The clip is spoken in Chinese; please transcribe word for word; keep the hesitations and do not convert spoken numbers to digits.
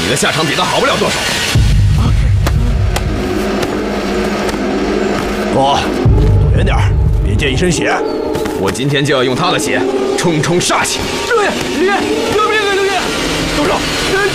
你的下场比他好不了多少。 哥，躲远点，别溅一身血。 我今天就要用他的血冲冲煞气。 六爷，李爷，救命啊！六爷， 住手！